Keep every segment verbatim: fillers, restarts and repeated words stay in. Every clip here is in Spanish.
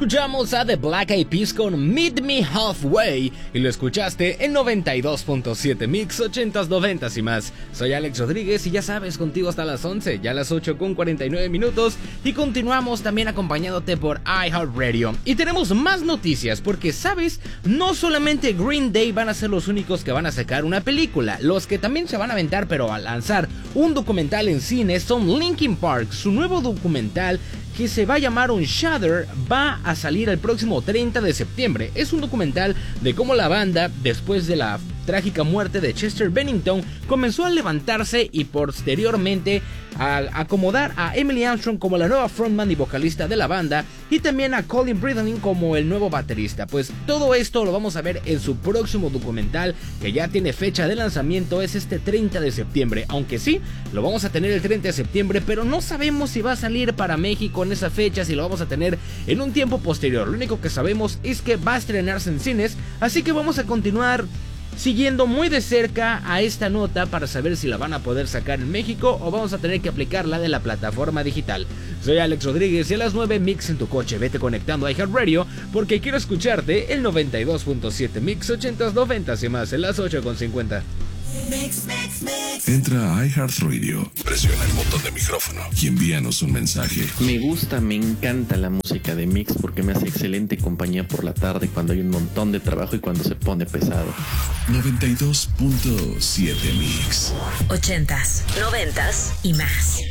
Escuchamos a The Black Eyed Peas con Meet Me Halfway y lo escuchaste en noventa y dos punto siete Mix, ochentas, noventas y más. Soy Alex Rodríguez y ya sabes, contigo hasta las once, ya las ocho con cuarenta y nueve minutos, y continuamos también acompañándote por iHeartRadio. Y tenemos más noticias porque, ¿sabes? No solamente Green Day van a ser los únicos que van a sacar una película, los que también se van a aventar pero a lanzar un documental en cine son Linkin Park. Su nuevo documental, que se va a llamar Unshudder, va a salir el próximo treinta de septiembre. Es un documental de cómo la banda, después de la trágica muerte de Chester Bennington, comenzó a levantarse y posteriormente a acomodar a Emily Armstrong como la nueva frontman y vocalista de la banda, y también a Colin Brittain como el nuevo baterista. Pues todo esto lo vamos a ver en su próximo documental, que ya tiene fecha de lanzamiento, es este treinta de septiembre, aunque sí, lo vamos a tener el treinta de septiembre, pero no sabemos si va a salir para México en esa fecha, si lo vamos a tener en un tiempo posterior. Lo único que sabemos es que va a estrenarse en cines, así que vamos a continuar siguiendo muy de cerca a esta nota para saber si la van a poder sacar en México o vamos a tener que aplicarla de la plataforma digital. Soy Alex Rodríguez y a las nueve Mix en tu coche. Vete conectando a iHeartRadio porque quiero escucharte el noventa y dos punto siete Mix, ochentas, noventas y más en las ocho con cincuenta. Mix, mix, mix. Entra a iHeartRadio, presiona el botón de micrófono y envíanos un mensaje. Me gusta, me encanta la música de Mix porque me hace excelente compañía por la tarde cuando hay un montón de trabajo y cuando se pone pesado. noventa y dos punto siete Mix. Ochentas, noventas y más.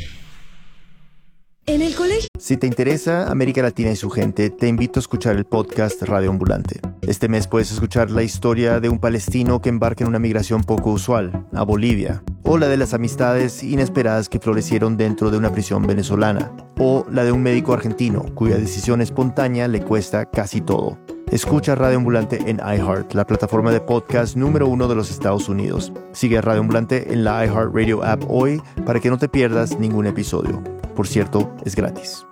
En el colegio. Si te interesa América Latina y su gente, te invito a escuchar el podcast Radio Ambulante. Este mes puedes escuchar la historia de un palestino que embarca en una migración poco usual, a Bolivia, o la de las amistades inesperadas que florecieron dentro de una prisión venezolana, o la de un médico argentino cuya decisión espontánea le cuesta casi todo. Escucha Radio Ambulante en iHeart, la plataforma de podcast número uno de los Estados Unidos. Sigue a Radio Ambulante en la iHeartRadio app hoy para que no te pierdas ningún episodio. Por cierto, es gratis.